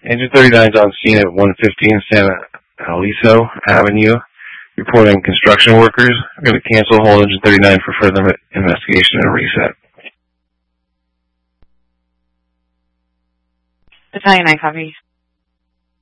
Engine 39 is on scene at 115 San Aliso Avenue, reporting construction workers. We're going to cancel hold Engine 39 for further investigation and reset. Battalion 9 copy.